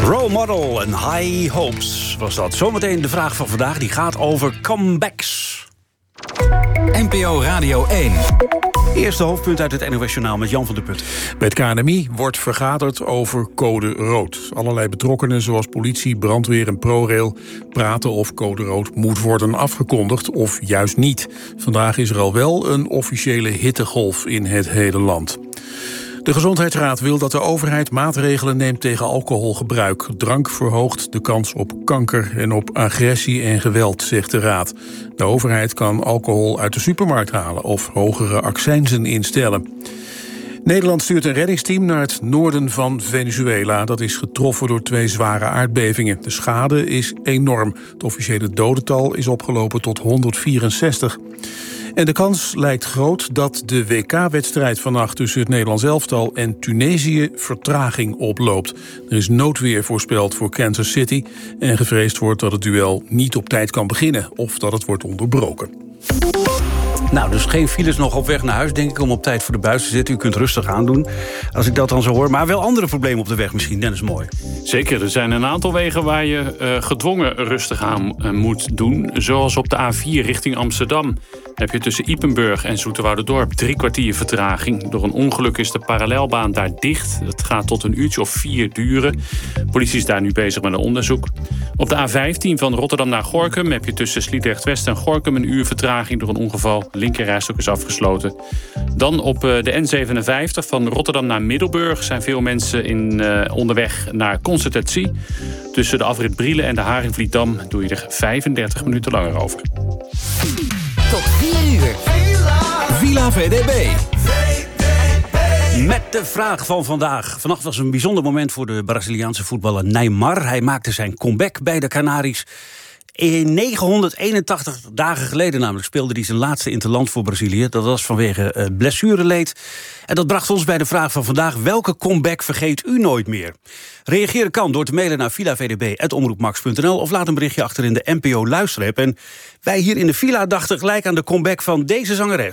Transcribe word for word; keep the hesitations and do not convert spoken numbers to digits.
Role Model en High Hopes was dat. Zometeen de vraag van vandaag, die gaat over comebacks. N P O Radio één. Eerste hoofdpunt uit het N O S-journaal met Jan van der Putten. Bij het K N M I wordt vergaderd over code rood. Allerlei betrokkenen, zoals politie, brandweer en ProRail, praten of code rood moet worden afgekondigd of juist niet. Vandaag is er al wel een officiële hittegolf in het hele land. De Gezondheidsraad wil dat de overheid maatregelen neemt tegen alcoholgebruik. Drank verhoogt de kans op kanker en op agressie en geweld, zegt de raad. De overheid kan alcohol uit de supermarkt halen of hogere accijnzen instellen. Nederland stuurt een reddingsteam naar het noorden van Venezuela. Dat is getroffen door twee zware aardbevingen. De schade is enorm. Het officiële dodental is opgelopen tot honderdvierenzestig. En de kans lijkt groot dat de W K-wedstrijd vannacht tussen het Nederlands elftal en Tunesië vertraging oploopt. Er is noodweer voorspeld voor Kansas City en gevreesd wordt dat het duel niet op tijd kan beginnen of dat het wordt onderbroken. Nou, dus geen files nog op weg naar huis, denk ik, om op tijd voor de buis te zitten. U kunt rustig aandoen, als ik dat dan zo hoor. Maar wel andere problemen op de weg misschien, Dennis Mooi. Zeker, er zijn een aantal wegen waar je uh, gedwongen rustig aan uh, moet doen. Zoals op de A vier richting Amsterdam. Dan heb je tussen Ypenburg en Zoeterwouderdorp drie kwartier vertraging. Door een ongeluk is de parallelbaan daar dicht. Het gaat tot een uurtje of vier duren. De politie is daar nu bezig met een onderzoek. Op de A vijftien van Rotterdam naar Gorinchem heb je tussen Sliedrecht-West en Gorinchem een uur vertraging door een ongeval. De linkerrijstok is afgesloten. Dan op de N zevenenvijftig van Rotterdam naar Middelburg zijn veel mensen in, uh, onderweg naar Concertatie. Tussen de afrit Brielen en de Haringvlietdam doe je er vijfendertig minuten langer over. Tot vier uur. Villa V D B. Met de vraag van vandaag. Vannacht was een bijzonder moment voor de Braziliaanse voetballer Neymar. Hij maakte zijn comeback bij de Canaries. In negenhonderdeenentachtig dagen geleden namelijk speelde hij zijn laatste interland voor Brazilië. Dat was vanwege uh, blessureleed. En dat bracht ons bij de vraag van vandaag: welke comeback vergeet u nooit meer? Reageren kan door te mailen naar villa v d b apenstaartje omroepmax punt n l of laat een berichtje achter in de N P O luisterapp. En wij hier in de Villa dachten gelijk aan de comeback van deze zangeres.